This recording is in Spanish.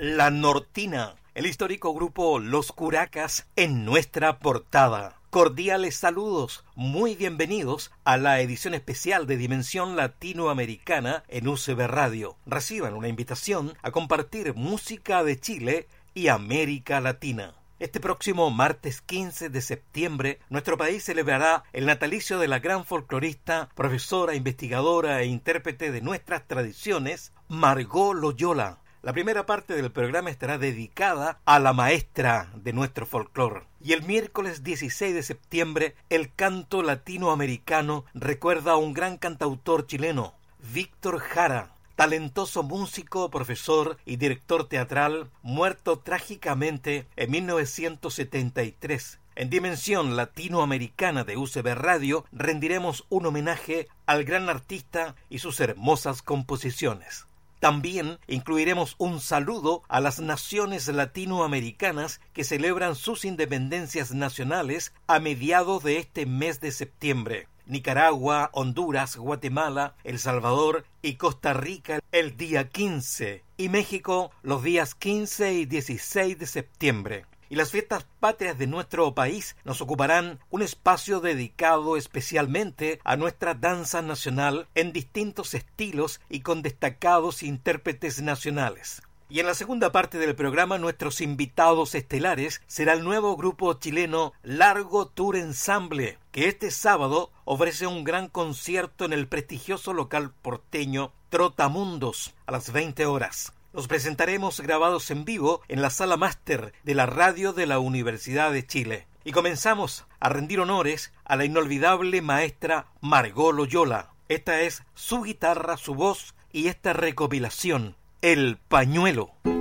La Nortina, el histórico grupo Los Curacas en nuestra portada. Cordiales saludos, muy bienvenidos a la edición especial de Dimensión Latinoamericana en UCB Radio. Reciban una invitación a compartir música de Chile y América Latina. Este próximo martes 15 de septiembre, nuestro país celebrará el natalicio de la gran folclorista, profesora, investigadora e intérprete de nuestras tradiciones, Margot Loyola. La primera parte del programa estará dedicada a la maestra de nuestro folclore. Y el miércoles 16 de septiembre, el canto latinoamericano recuerda a un gran cantautor chileno, Víctor Jara, talentoso músico, profesor y director teatral, muerto trágicamente en 1973. En Dimensión Latinoamericana de UCB Radio rendiremos un homenaje al gran artista y sus hermosas composiciones. También incluiremos un saludo a las naciones latinoamericanas que celebran sus independencias nacionales a mediados de este mes de septiembre. Nicaragua, Honduras, Guatemala, El Salvador y Costa Rica el día 15 y México los días 15 y 16 de septiembre. Y las fiestas patrias de nuestro país nos ocuparán un espacio dedicado especialmente a nuestra danza nacional en distintos estilos y con destacados intérpretes nacionales. Y en la segunda parte del programa, nuestros invitados estelares será el nuevo grupo chileno Largo Tour Ensemble, que este sábado ofrece un gran concierto en el prestigioso local porteño Trotamundos a las 20 horas. Los presentaremos grabados en vivo en la sala máster de la radio de la Universidad de Chile. Y comenzamos a rendir honores a la inolvidable maestra Margot Loyola. Esta es su guitarra, su voz y esta recopilación, El Pañuelo.